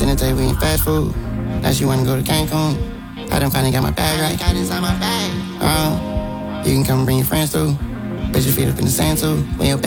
Dinner table eating fast food. Now she wanna go to Cancun. I done finally got my bag right. Got inside my bag. You can come bring your friends too. Bet your feet up in the sand too. When your